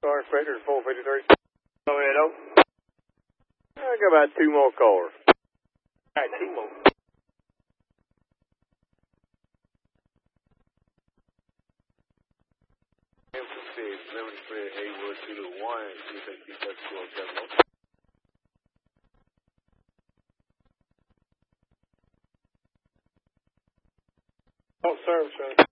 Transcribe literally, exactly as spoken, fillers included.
Car inspector, four fifty-three. Go ahead, oh. I got about two more cars. All right, two more. Spread Haywood two to one, two fifty plus two oh seven. Oh, service, sir.